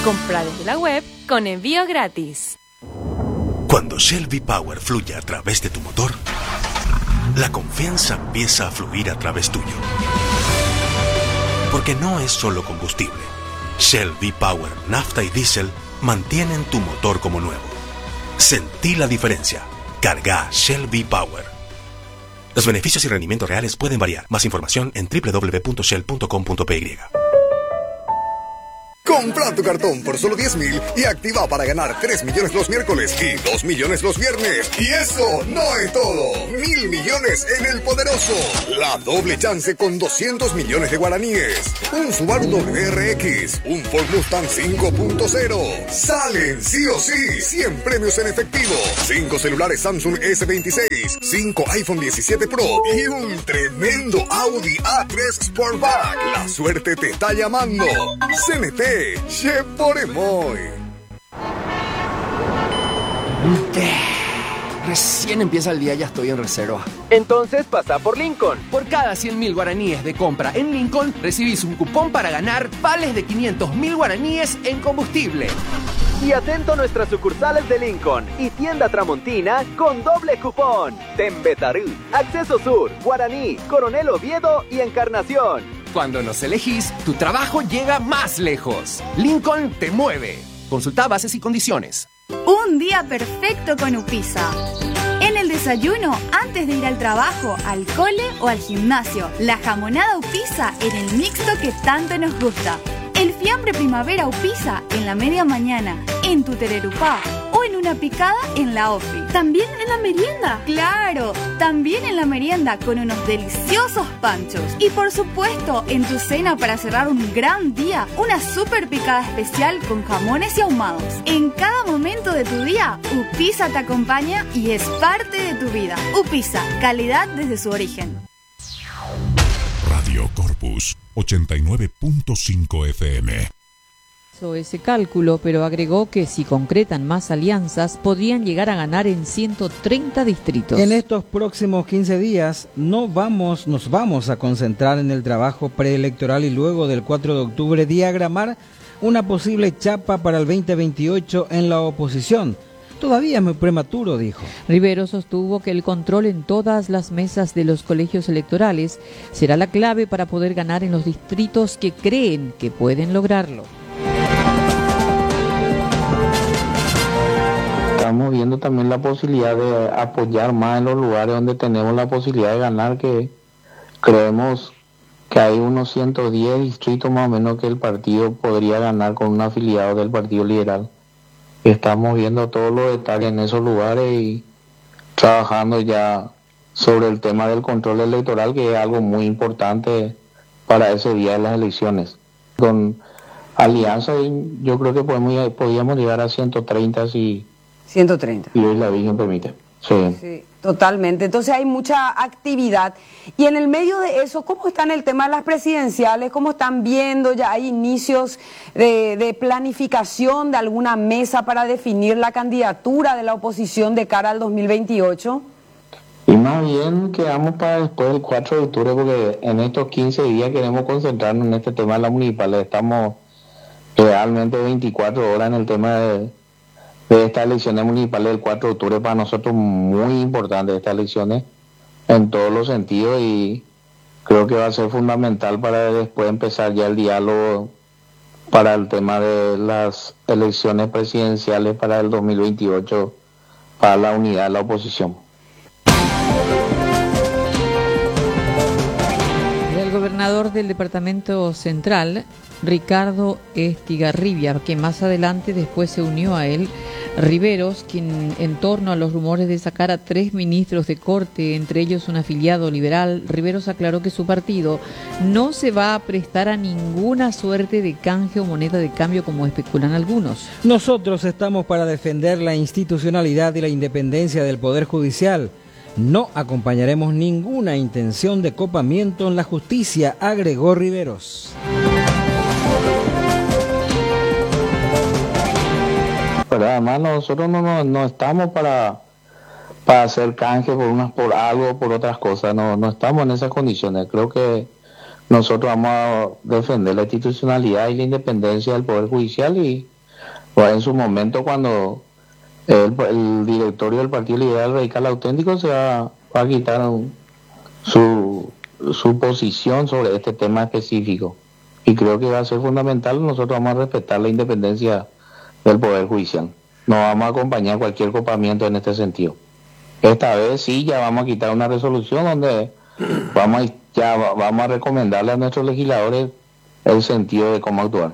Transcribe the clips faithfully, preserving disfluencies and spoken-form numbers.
Compra desde la web con envío gratis. Cuando Shell V-Power fluye a través de tu motor, la confianza empieza a fluir a través tuyo. Porque no es solo combustible. Shell V-Power, nafta y diésel mantienen tu motor como nuevo. Sentí la diferencia. Carga Shell V-Power. Los beneficios y rendimientos reales pueden variar. Más información en doble u doble u doble u punto shell punto com punto p y. Compra tu cartón por solo diez mil y activa para ganar tres millones los miércoles y dos millones los viernes. Y eso no es todo. Mil millones en el Poderoso. La doble chance con doscientos millones de guaraníes. Un Subaru W R X. Un Ford Mustang cinco punto cero. Salen sí o sí cien premios en efectivo. cinco celulares Samsung S veintiséis. cinco iPhone diecisiete Pro. Y un tremendo Audi A tres Sportback. La suerte te está llamando. C N T. Che por emoy. Recién empieza el día, ya estoy en reserva. Entonces pasa por Lincoln. Por cada cien mil guaraníes de compra en Lincoln, recibís un cupón para ganar vales de quinientos mil guaraníes en combustible. Y atento a nuestras sucursales de Lincoln y tienda Tramontina con doble cupón. Tembetarú, Acceso Sur, Guaraní, Coronel Oviedo y Encarnación. Cuando nos elegís, tu trabajo llega más lejos. Lincoln te mueve. Consulta bases y condiciones. Un día perfecto con Upisa. En el desayuno, antes de ir al trabajo, al cole o al gimnasio, la jamonada Upisa en el mixto que tanto nos gusta. El fiambre primavera Upisa en la media mañana, en tu tererupá o en una picada en la ofi. ¿También en la merienda? ¡Claro! También en la merienda con unos deliciosos panchos. Y por supuesto, en tu cena para cerrar un gran día, una super picada especial con jamones y ahumados. En cada momento de tu día, Upisa te acompaña y es parte de tu vida. Upisa, calidad desde su origen. Radio Corpus ochenta y nueve punto cinco F M. Hizo ese cálculo, pero agregó que si concretan más alianzas, podrían llegar a ganar en ciento treinta distritos. En estos próximos quince días no vamos, nos vamos a concentrar en el trabajo preelectoral y luego del cuatro de octubre diagramar una posible chapa para el veinte veintiocho en la oposición. Todavía es muy prematuro, dijo. Rivero sostuvo que el control en todas las mesas de los colegios electorales será la clave para poder ganar en los distritos que creen que pueden lograrlo. Estamos viendo también la posibilidad de apoyar más en los lugares donde tenemos la posibilidad de ganar, que creemos que hay unos ciento diez distritos más o menos que el partido podría ganar con un afiliado del Partido Liberal. Estamos viendo todos los detalles en esos lugares y trabajando ya sobre el tema del control electoral, que es algo muy importante para ese día de las elecciones. Con alianza yo creo que podemos, podríamos llegar a ciento treinta si ciento treinta. Y hoy la Virgen permite. Sí. Sí, totalmente. Entonces hay mucha actividad. Y en el medio de eso, ¿cómo está en el tema de las presidenciales? ¿Cómo están viendo? ¿Ya hay inicios de, de planificación de alguna mesa para definir la candidatura de la oposición de cara al dos mil veintiocho? Y más bien quedamos para después del cuatro de octubre, porque en estos quince días queremos concentrarnos en este tema de la municipal. Estamos realmente veinticuatro horas en el tema de... de estas elecciones municipales del cuatro de octubre. Para nosotros muy importante estas elecciones en todos los sentidos, y creo que va a ser fundamental para después empezar ya el diálogo para el tema de las elecciones presidenciales para el dos mil veintiocho, para la unidad de la oposición. El gobernador del Departamento Central, Ricardo Estigarribia, que más adelante después se unió a él, Riveros, quien en torno a los rumores de sacar a tres ministros de corte, entre ellos un afiliado liberal, Riveros aclaró que su partido no se va a prestar a ninguna suerte de canje o moneda de cambio como especulan algunos. Nosotros estamos para defender la institucionalidad y la independencia del Poder Judicial. No acompañaremos ninguna intención de copamiento en la justicia, agregó Riveros. Pero además nosotros no, no, no estamos para, para hacer canje por unas por algo, por otras cosas. No, no estamos en esas condiciones. Creo que nosotros vamos a defender la institucionalidad y la independencia del Poder Judicial, y Pues en su momento, cuando el, el directorio del Partido Liberal Radical Auténtico se va, va a quitar un, su, su posición sobre este tema específico. Y creo que va a ser fundamental. Nosotros vamos a respetar la independencia del Poder Judicial. No vamos a acompañar cualquier copamiento en este sentido. Esta vez sí, ya vamos a quitar una resolución donde vamos a, ya vamos a recomendarle a nuestros legisladores el sentido de cómo actuar.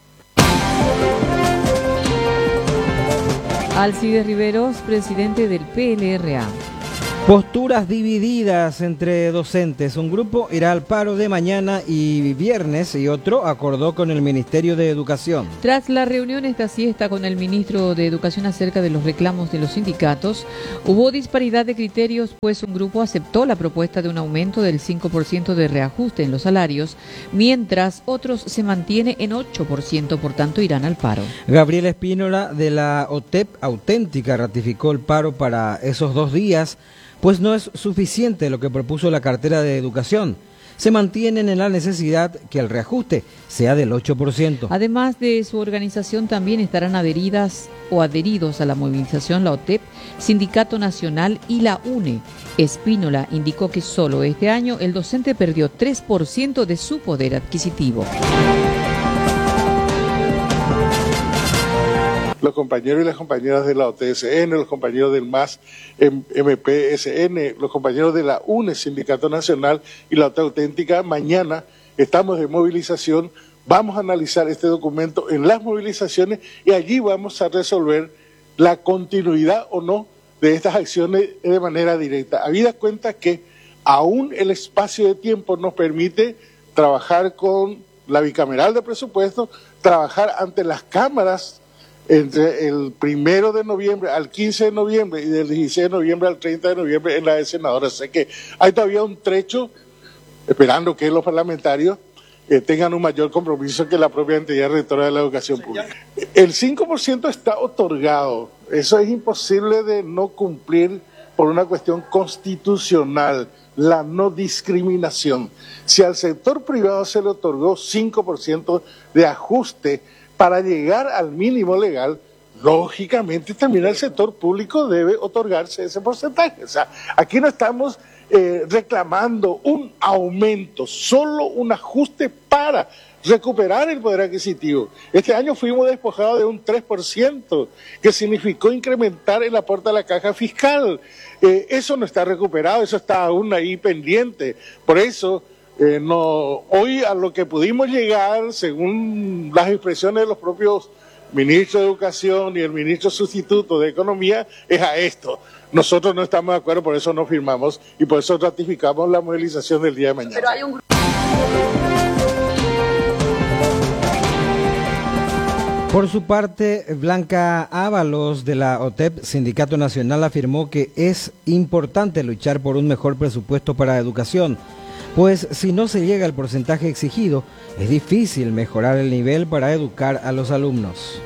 Alcides Riveros, presidente del P L R A. Posturas divididas entre docentes. Un grupo irá al paro de mañana y viernes y otro acordó con el Ministerio de Educación. Tras la reunión esta siesta con el ministro de Educación acerca de los reclamos de los sindicatos, hubo disparidad de criterios, pues un grupo aceptó la propuesta de un aumento del cinco por ciento de reajuste en los salarios, mientras otros se mantiene en ocho por ciento, por tanto irán al paro. Gabriel Espínola de la O T E P Auténtica ratificó el paro para esos dos días, pues no es suficiente lo que propuso la cartera de Educación. Se mantienen en la necesidad que el reajuste sea del ocho por ciento. Además de su organización, también estarán adheridas o adheridos a la movilización la O T E P, Sindicato Nacional y la U N E. Espínola indicó que solo este año el docente perdió tres por ciento de su poder adquisitivo. Los compañeros y las compañeras de la O T S N, los compañeros del M A S, M P S N, los compañeros de la U N E, Sindicato Nacional y la O T E Auténtica, mañana estamos de movilización, vamos a analizar este documento en las movilizaciones y allí vamos a resolver la continuidad o no de estas acciones de manera directa. Habida cuenta que aún el espacio de tiempo nos permite trabajar con la bicameral de presupuesto, trabajar ante las cámaras entre el primero de noviembre al quince de noviembre y del dieciséis de noviembre al treinta de noviembre en la de senadores. Sé que hay todavía un trecho esperando que los parlamentarios eh, tengan un mayor compromiso que la propia entidad rectora de la educación pública. El cinco por ciento está otorgado. Eso es imposible de no cumplir por una cuestión constitucional, la no discriminación. Si al sector privado se le otorgó cinco por ciento de ajuste para llegar al mínimo legal, lógicamente también al sector público debe otorgarse ese porcentaje. O sea, aquí no estamos eh, reclamando un aumento, solo un ajuste para recuperar el poder adquisitivo. Este año fuimos despojados de un tres por ciento, que significó incrementar el aporte a la caja fiscal. Eh, eso no está recuperado, eso está aún ahí pendiente. Por eso, Eh, no, hoy a lo que pudimos llegar, según las expresiones de los propios ministros de Educación y el ministro sustituto de Economía, es a esto. Nosotros no estamos de acuerdo, por eso no firmamos y por eso ratificamos la movilización del día de mañana. Pero hay un... Por su parte, Blanca Ábalos de la O T E P, Sindicato Nacional, afirmó que es importante luchar por un mejor presupuesto para educación, pues si no se llega al porcentaje exigido, es difícil mejorar el nivel para educar a los alumnos.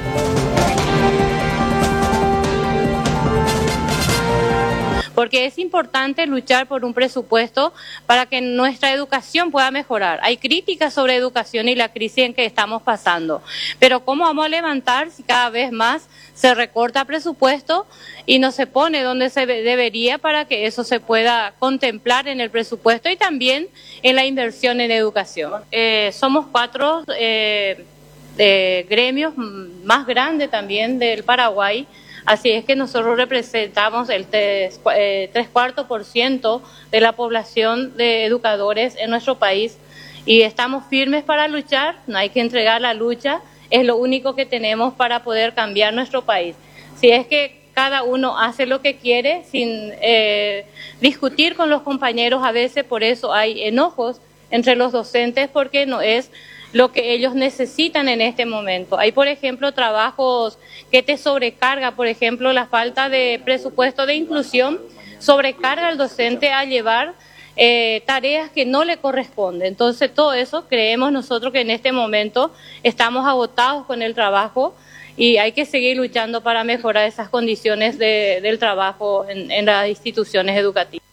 Porque es importante luchar por un presupuesto para que nuestra educación pueda mejorar. Hay críticas sobre educación y la crisis en que estamos pasando, pero ¿cómo vamos a levantar si cada vez más se recorta presupuesto y no se pone donde se debería para que eso se pueda contemplar en el presupuesto y también en la inversión en educación? Eh, somos cuatro eh, eh, gremios más grandes también del Paraguay. Así es que nosotros representamos el tres, eh, tres cuartos por ciento de la población de educadores en nuestro país y estamos firmes para luchar, no hay que entregar la lucha, es lo único que tenemos para poder cambiar nuestro país. Si es que cada uno hace lo que quiere sin eh, discutir con los compañeros, a veces por eso hay enojos entre los docentes porque no es lo que ellos necesitan en este momento. Hay, por ejemplo, trabajos que te sobrecarga, por ejemplo, la falta de presupuesto de inclusión, sobrecarga al docente a llevar eh, tareas que no le corresponden. Entonces, todo eso creemos nosotros que en este momento estamos agotados con el trabajo y hay que seguir luchando para mejorar esas condiciones de, del trabajo en, en las instituciones educativas.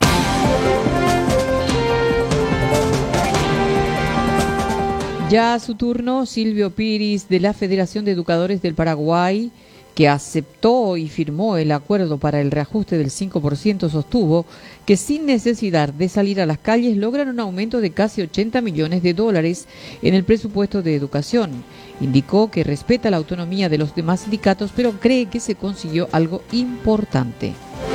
Ya a su turno, Silvio Piris, de la Federación de Educadores del Paraguay, que aceptó y firmó el acuerdo para el reajuste del cinco por ciento, sostuvo que sin necesidad de salir a las calles logran un aumento de casi ochenta millones de dólares en el presupuesto de educación. Indicó que respeta la autonomía de los demás sindicatos, pero cree que se consiguió algo importante.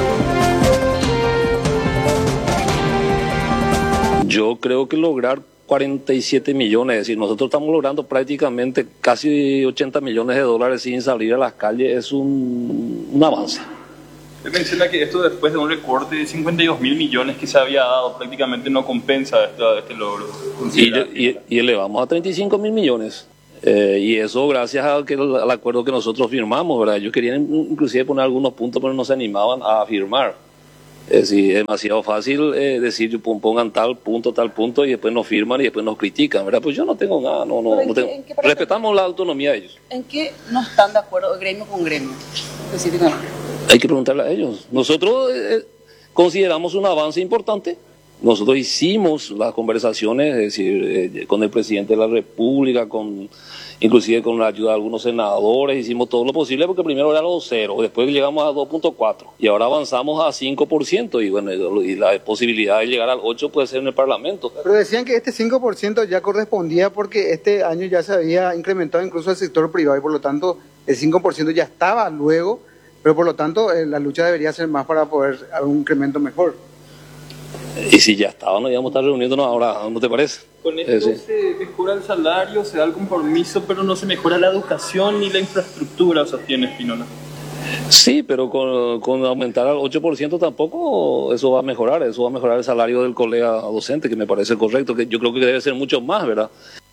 Yo creo que lograr cuarenta y siete millones, es decir, nosotros estamos logrando prácticamente casi ochenta millones de dólares sin salir a las calles, es un, un avance. Usted menciona que esto después de un recorte de cincuenta y dos mil millones que se había dado, prácticamente no compensa este, este logro. Y, y, y elevamos a treinta y cinco mil millones. Eh, y eso gracias al, que, al acuerdo que nosotros firmamos, ¿verdad? Ellos querían inclusive poner algunos puntos, pero no se animaban a firmar. Es decir, es demasiado fácil eh, decir pongan tal punto, tal punto y después nos firman y después nos critican, ¿verdad? Pues yo no tengo nada, no, no, no tengo. ¿En qué Respetamos la autonomía de ellos. ¿En qué no están de acuerdo gremio con gremio específicamente? Hay que preguntarle a ellos. Nosotros eh, consideramos un avance importante. Nosotros hicimos las conversaciones, es decir, eh, con el presidente de la República, con inclusive con la ayuda de algunos senadores, hicimos todo lo posible porque primero era los cero, después llegamos a dos punto cuatro y ahora avanzamos a cinco por ciento y bueno, y la posibilidad de llegar al ocho puede ser en el Parlamento. Pero decían que este cinco por ciento ya correspondía porque este año ya se había incrementado incluso el sector privado y por lo tanto el cinco por ciento ya estaba luego, pero por lo tanto eh, la lucha debería ser más para poder haber un incremento mejor. Y si ya estaba, no íbamos a estar reuniéndonos ahora, ¿no te parece? Con esto eh, sí. Se mejora el salario, se da el compromiso, pero no se mejora la educación ni la infraestructura, sostiene Espinola. Sí, pero con, con aumentar al ocho por ciento tampoco eso va a mejorar, eso va a mejorar el salario del colega docente, que me parece correcto, que yo creo que debe ser mucho más, ¿verdad?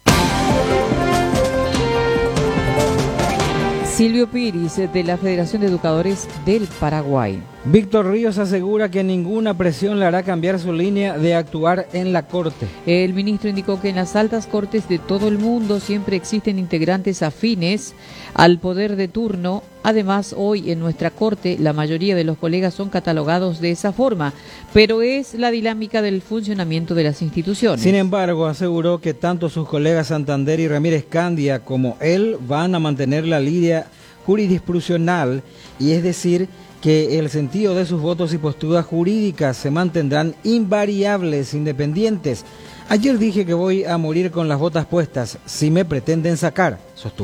Silvio Piris, de la Federación de Educadores del Paraguay. Víctor Ríos asegura que ninguna presión le hará cambiar su línea de actuar en la Corte. El ministro indicó que en las altas cortes de todo el mundo siempre existen integrantes afines al poder de turno. Además, hoy en nuestra Corte la mayoría de los colegas son catalogados de esa forma, pero es la dinámica del funcionamiento de las instituciones. Sin embargo, aseguró que tanto sus colegas Santander y Ramírez Candia como él van a mantener la línea jurisdiccional, y es decir, que el sentido de sus votos y posturas jurídicas se mantendrán invariables, independientes. Ayer dije que voy a morir con las botas puestas si me pretenden sacar, sostuvo.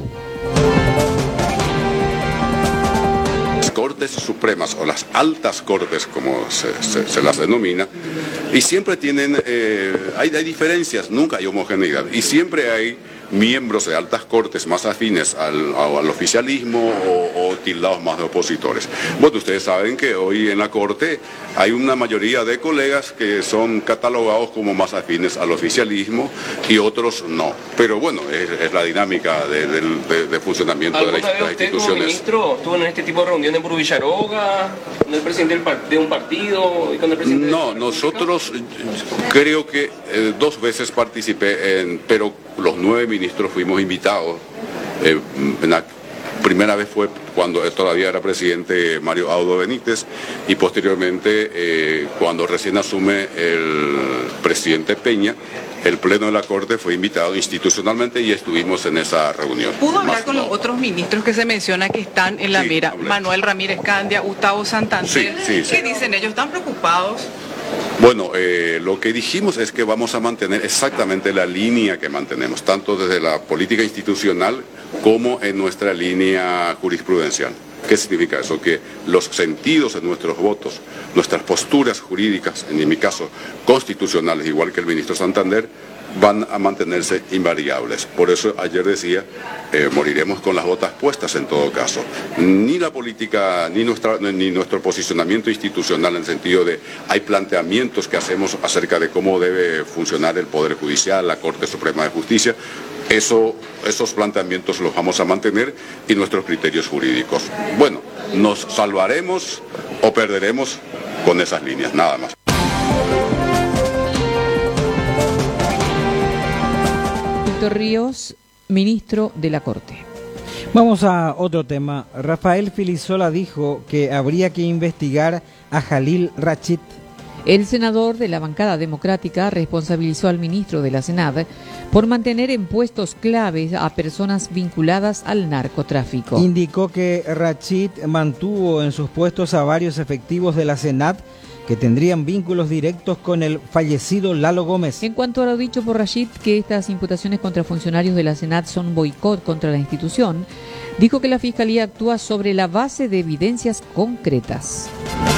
Las Cortes Supremas o las altas cortes, como se, se, se las denomina, y siempre tienen, eh, hay, hay diferencias, nunca hay homogeneidad, y siempre hay miembros de altas cortes más afines al, al oficialismo o, o tildados más de opositores. Bueno, ustedes saben que hoy en la Corte hay una mayoría de colegas que son catalogados como más afines al oficialismo y otros no. Pero bueno, es, es la dinámica de, de, de, de funcionamiento de, la, de las usted instituciones. Como ministro estuvo en este tipo de reuniones en Burú Villaroga, con el presidente del par de un partido y con el presidente No, de nosotros creo que eh, dos veces participé, en, pero los nueve ministros fuimos invitados. Eh, en la primera vez fue cuando todavía era presidente Mario Audo Benítez y posteriormente eh, cuando recién asume el presidente Peña, el Pleno de la Corte fue invitado institucionalmente y estuvimos en esa reunión. ¿Pudo hablar con los otros ministros que se menciona que están en la Sí, mira? hablé. Manuel Ramírez Candia, Gustavo Santander. Sí, sí, sí. ¿Qué dicen ellos? ¿Están preocupados? Bueno, eh, lo que dijimos es que vamos a mantener exactamente la línea que mantenemos, tanto desde la política institucional como en nuestra línea jurisprudencial. ¿Qué significa eso? Que los sentidos de nuestros votos, nuestras posturas jurídicas, en mi caso constitucionales, igual que el ministro Santander, van a mantenerse invariables. Por eso ayer decía, eh, moriremos con las botas puestas en todo caso. Ni la política, ni, nuestra, ni nuestro posicionamiento institucional en el sentido de hay planteamientos que hacemos acerca de cómo debe funcionar el Poder Judicial, la Corte Suprema de Justicia. Eso, esos planteamientos los vamos a mantener y nuestros criterios jurídicos. Bueno, nos salvaremos o perderemos con esas líneas, nada más. Víctor Ríos, ministro de la Corte. Vamos a otro tema. Rafael Filisola dijo que habría que investigar a Jalil Rachid, El senador de la bancada democrática responsabilizó al ministro de la Senad por mantener en puestos claves a personas vinculadas al narcotráfico. Indicó que Rachid mantuvo en sus puestos a varios efectivos de la Senad que tendrían vínculos directos con el fallecido Lalo Gómez. En cuanto a lo dicho por Rachid, que estas imputaciones contra funcionarios de la Senad son boicot contra la institución, dijo que la Fiscalía actúa sobre la base de evidencias concretas.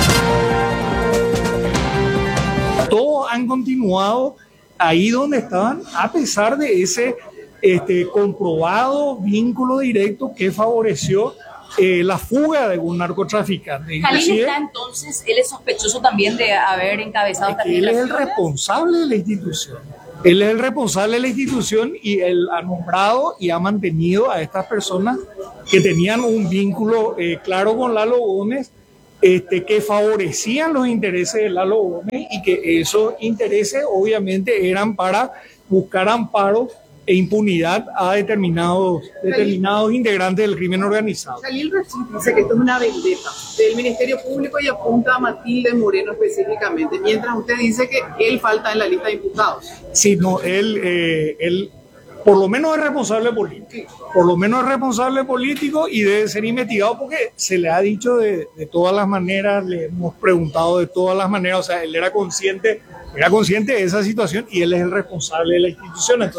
Todos han continuado ahí donde estaban, a pesar de ese este, comprobado vínculo directo que favoreció eh, la fuga de un narcotraficante. Jalil está entonces, él es sospechoso también de haber encabezado esta Él es el responsable de la institución. Él es el responsable de la institución y él ha nombrado y ha mantenido a estas personas que tenían un vínculo eh, claro con Lalo Gómez, Este, que favorecían los intereses de Lalo Gómez y que esos intereses obviamente eran para buscar amparo e impunidad a determinados, determinados integrantes del crimen organizado. Jalil Rachid dice que esto es una vendetta del Ministerio Público y apunta a Matilde Moreno específicamente, mientras usted dice que él falta en la lista de imputados. Sí, no, él, eh, él por lo menos es responsable político, por lo menos es responsable político y debe ser investigado porque se le ha dicho de, de todas las maneras, le hemos preguntado de todas las maneras, o sea, él era consciente, era consciente de esa situación y él es el responsable de la institución. Entonces,